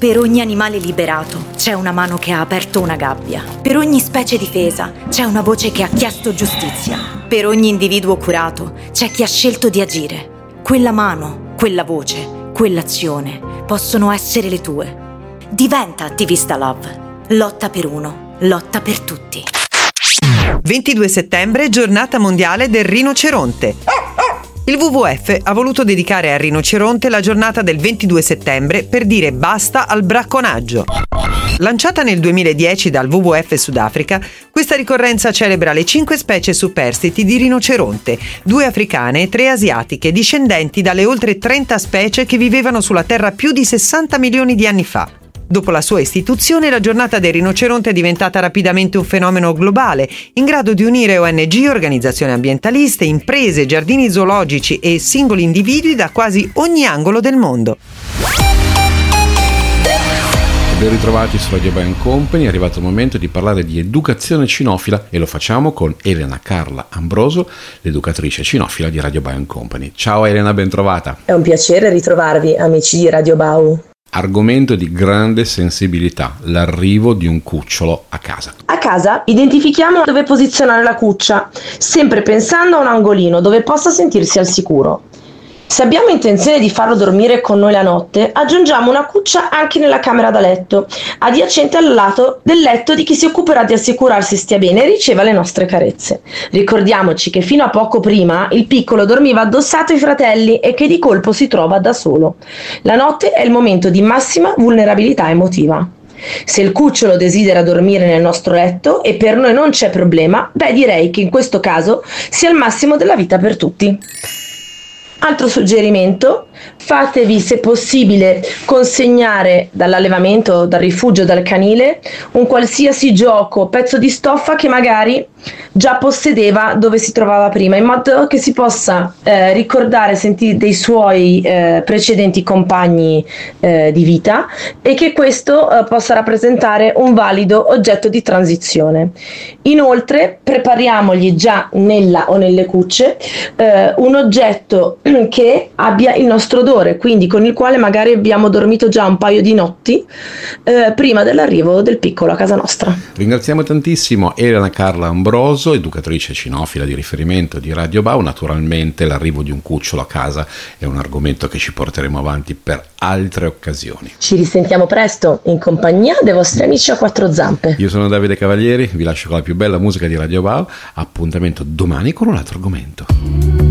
Per ogni animale liberato c'è una mano che ha aperto una gabbia. Per ogni specie difesa c'è una voce che ha chiesto giustizia. Per ogni individuo curato c'è chi ha scelto di agire. Quella mano, quella voce, quell'azione possono essere le tue. Diventa attivista Love. Lotta per uno, lotta per tutti. 22 settembre, giornata mondiale del rinoceronte. Il WWF ha voluto dedicare al rinoceronte la giornata del 22 settembre per dire basta al bracconaggio. Lanciata nel 2010 dal WWF Sudafrica, questa ricorrenza celebra le 5 specie superstiti di rinoceronte, 2 africane e 3 asiatiche, discendenti dalle oltre 30 specie che vivevano sulla Terra più di 60 milioni di anni fa. Dopo la sua istituzione, la giornata del rinoceronte è diventata rapidamente un fenomeno globale, in grado di unire ONG, organizzazioni ambientaliste, imprese, giardini zoologici e singoli individui da quasi ogni angolo del mondo. Ben ritrovati su Radio Bioe & Company, è arrivato il momento di parlare di educazione cinofila e lo facciamo con Elena Carla Ambroso, l'educatrice cinofila di Radio Bioe & Company. Ciao Elena, ben trovata. È un piacere ritrovarvi, amici di Radio Bau. Argomento di grande sensibilità, l'arrivo di un cucciolo a casa. A casa identifichiamo dove posizionare la cuccia, sempre pensando a un angolino dove possa sentirsi al sicuro. Se abbiamo intenzione di farlo dormire con noi la notte, aggiungiamo una cuccia anche nella camera da letto, adiacente al lato del letto di chi si occuperà di assicurarsi stia bene e riceva le nostre carezze. Ricordiamoci che fino a poco prima il piccolo dormiva addossato ai fratelli e che di colpo si trova da solo. La notte è il momento di massima vulnerabilità emotiva. Se il cucciolo desidera dormire nel nostro letto e per noi non c'è problema, direi che in questo caso sia il massimo della vita per tutti. Altro suggerimento, fatevi se possibile consegnare dall'allevamento, dal rifugio, dal canile, un qualsiasi gioco, pezzo di stoffa che magari già possedeva dove si trovava prima, in modo che si possa ricordare dei suoi precedenti compagni di vita e che questo possa rappresentare un valido oggetto di transizione. Inoltre prepariamogli già nella o nelle cucce un oggetto che abbia il nostro odore, quindi con il quale magari abbiamo dormito già un paio di notti prima dell'arrivo del piccolo a casa nostra. Ringraziamo tantissimo Elena Carla Ambroso, educatrice cinofila di riferimento di Radio Bau. Naturalmente l'arrivo di un cucciolo a casa è un argomento che ci porteremo avanti per altre occasioni. Ci risentiamo presto in compagnia dei vostri amici a quattro zampe. Io sono Davide Cavalieri, vi lascio con la più bella musica di Radio Bau. Appuntamento domani con un altro argomento.